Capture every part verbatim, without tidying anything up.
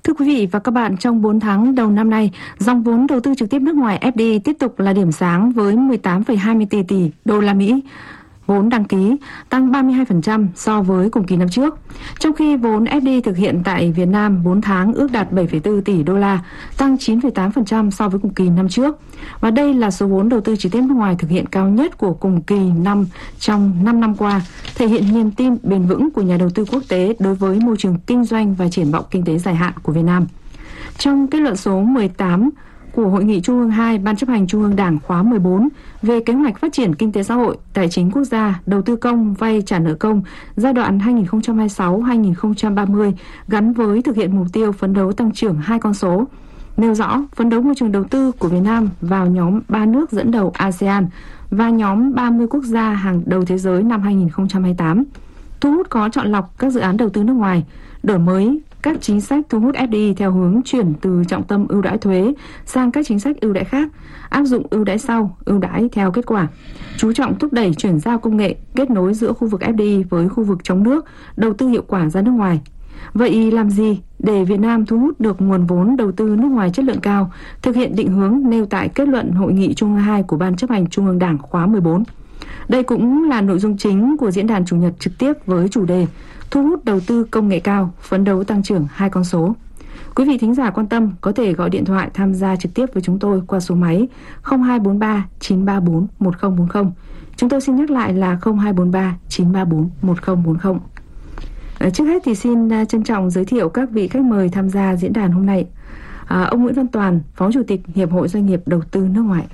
Thưa quý vị và các bạn, trong bốn tháng đầu năm nay, dòng vốn đầu tư trực tiếp nước ngoài ép đê i tiếp tục là điểm sáng với mười tám phẩy hai mươi bốn tỷ đô la Mỹ. Vốn đăng ký tăng ba mươi hai phần trăm so với cùng kỳ năm trước. Trong khi vốn ép đê i thực hiện tại Việt Nam bốn tháng ước đạt bảy phẩy bốn tỷ đô la, tăng chín phẩy tám phần trăm so với cùng kỳ năm trước. Và đây là số vốn đầu tư trực tiếp nước ngoài thực hiện cao nhất của cùng kỳ năm trong năm năm qua, thể hiện niềm tin bền vững của nhà đầu tư quốc tế đối với môi trường kinh doanh và triển vọng kinh tế dài hạn của Việt Nam. Trong kết luận số mười tám của Hội nghị Trung ương hai Ban chấp hành Trung ương Đảng khóa mười bốn về kế hoạch phát triển kinh tế xã hội, tài chính quốc gia, đầu tư công, vay trả nợ công giai đoạn hai nghìn không trăm hai mươi sáu đến hai nghìn không trăm ba mươi gắn với thực hiện mục tiêu phấn đấu tăng trưởng hai con số, nêu rõ phấn đấu môi trường đầu tư của Việt Nam vào nhóm ba nước dẫn đầu a sê an và nhóm ba mươi quốc gia hàng đầu thế giới năm hai nghìn không trăm hai mươi tám, thu hút có chọn lọc các dự án đầu tư nước ngoài, đổi mới các chính sách thu hút ép đê i theo hướng chuyển từ trọng tâm ưu đãi thuế sang các chính sách ưu đãi khác, áp dụng ưu đãi sau, ưu đãi theo kết quả, chú trọng thúc đẩy chuyển giao công nghệ, kết nối giữa khu vực ép đê i với khu vực trong nước, đầu tư hiệu quả ra nước ngoài. Vậy làm gì để Việt Nam thu hút được nguồn vốn đầu tư nước ngoài chất lượng cao, thực hiện định hướng nêu tại kết luận Hội nghị Trung ương hai của Ban chấp hành Trung ương Đảng khóa mười bốn. Đây cũng là nội dung chính của diễn đàn Chủ nhật trực tiếp với chủ đề thu hút đầu tư công nghệ cao, phấn đấu tăng trưởng hai con số. Quý vị thính giả quan tâm có thể gọi điện thoại tham gia trực tiếp với chúng tôi qua số máy không hai bốn ba chín ba bốn một không bốn không. Chúng tôi xin nhắc lại là không hai bốn ba chín ba bốn một không bốn không. Trước hết thì xin trân trọng giới thiệu các vị khách mời tham gia diễn đàn hôm nay. À, ông Nguyễn Văn Toàn, Phó Chủ tịch Hiệp hội Doanh nghiệp Đầu tư nước ngoài.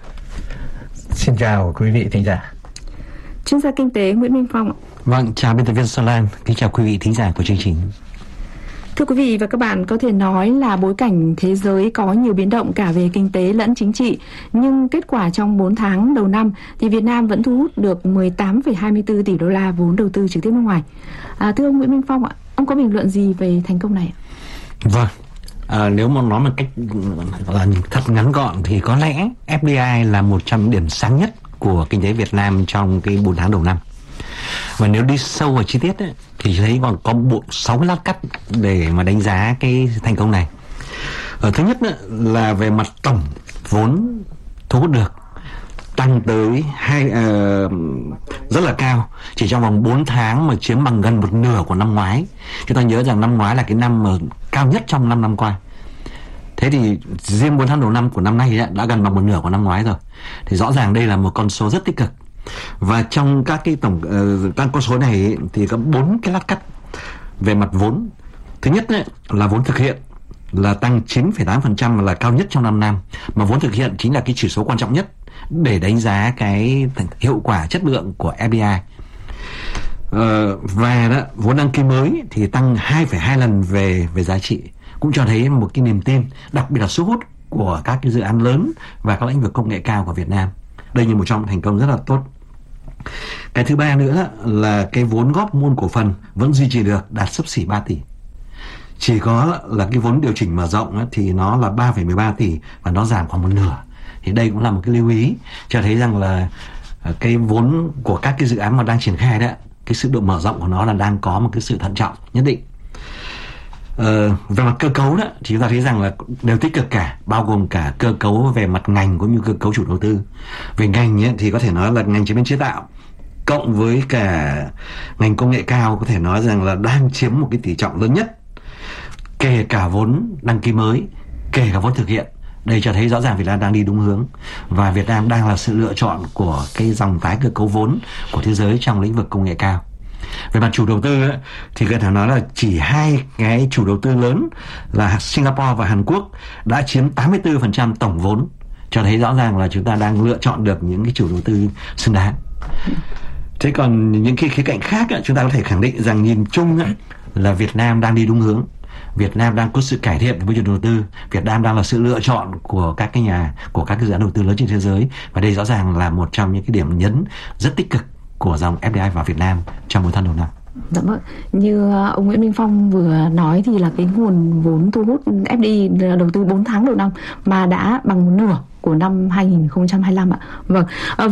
Xin chào quý vị thính giả. Chuyên gia kinh tế Nguyễn Minh Phong. Vâng, chào biên tập viên Xuân Lan, kính chào quý vị thính giả của chương trình. Thưa quý vị và các bạn, có thể nói là bối cảnh thế giới có nhiều biến động cả về kinh tế lẫn chính trị, nhưng kết quả trong bốn tháng đầu năm thì Việt Nam vẫn thu hút được mười tám phẩy hai mươi bốn tỷ đô la vốn đầu tư trực tiếp nước ngoài. À, thưa ông Nguyễn Minh Phong ạ, ông có bình luận gì về thành công này? Vâng, à, nếu mà nói một cách là thật ngắn gọn thì có lẽ ép đê i là một trong những điểm sáng nhất của kinh tế Việt Nam trong cái bốn tháng đầu năm. Và nếu đi sâu vào chi tiết ấy, thì thấy còn có bộ sáu cái lát cắt để mà đánh giá cái thành công này. Ở thứ nhất ấy, là về mặt tổng vốn thu hút được tăng tới hai uh, rất là cao, chỉ trong vòng bốn tháng mà chiếm bằng gần một nửa của năm ngoái. Chúng ta nhớ rằng năm ngoái là cái năm mà cao nhất trong năm năm qua. Thế thì riêng bốn tháng đầu năm của năm nay ấy, đã gần bằng một nửa của năm ngoái rồi. Thì rõ ràng đây là một con số rất tích cực. Và trong các cái tổng uh, tăng con số này ấy, thì có bốn cái lát cắt về mặt vốn. Thứ nhất ấy, là vốn thực hiện là tăng chín phẩy tám phần trăm, là cao nhất trong năm năm. Mà vốn thực hiện chính là cái chỉ số quan trọng nhất để đánh giá cái hiệu quả chất lượng của ép đê i. Uh, và đó, vốn đăng ký mới thì tăng hai phẩy hai lần về về giá trị, cũng cho thấy một cái niềm tin, đặc biệt là sức hút của các cái dự án lớn và các lĩnh vực công nghệ cao của Việt Nam. Đây là một trong thành công rất là tốt. Cái thứ ba nữa là cái vốn góp môn cổ phần vẫn duy trì được, đạt xấp xỉ ba tỷ. Chỉ có là cái vốn điều chỉnh mở rộng thì nó là ba phẩy mười ba tỷ và nó giảm khoảng một nửa. Thì đây cũng là một cái lưu ý cho thấy rằng là cái vốn của các cái dự án mà đang triển khai đó, cái sự độ mở rộng của nó là đang có một cái sự thận trọng nhất định. Ờ, về mặt cơ cấu đó thì chúng ta thấy rằng là đều tích cực cả, bao gồm cả cơ cấu về mặt ngành cũng như cơ cấu chủ đầu tư. Về ngành ấy, thì có thể nói là ngành chế biến chế tạo cộng với cả ngành công nghệ cao có thể nói rằng là đang chiếm một cái tỷ trọng lớn nhất, kể cả vốn đăng ký mới, kể cả vốn thực hiện. Đây cho thấy rõ ràng Việt Nam đang đi đúng hướng và Việt Nam đang là sự lựa chọn của cái dòng tái cơ cấu vốn của thế giới trong lĩnh vực công nghệ cao. Về mặt chủ đầu tư ấy, thì có thể nói là chỉ hai cái chủ đầu tư lớn là Singapore và Hàn Quốc đã chiếm tám mươi tư phần trăm tổng vốn, cho thấy rõ ràng là chúng ta đang lựa chọn được những cái chủ đầu tư xứng đáng. Thế còn những cái khía cạnh khác ấy, chúng ta có thể khẳng định rằng nhìn chung ấy, là Việt Nam đang đi đúng hướng. Việt Nam đang có sự cải thiện với chủ đầu tư. Việt Nam đang là sự lựa chọn của các cái nhà, của các cái dự án đầu tư lớn trên thế giới. Và đây rõ ràng là một trong những cái điểm nhấn rất tích cực của dòng ép đê i vào Việt Nam trong bốn tháng đầu năm. Dạ vâng, như ông Nguyễn Minh Phong vừa nói thì là cái nguồn vốn thu hút ép đê i đầu tư bốn tháng đầu năm mà đã bằng một nửa của năm hai nghìn không trăm hai mươi lăm ạ. Vâng.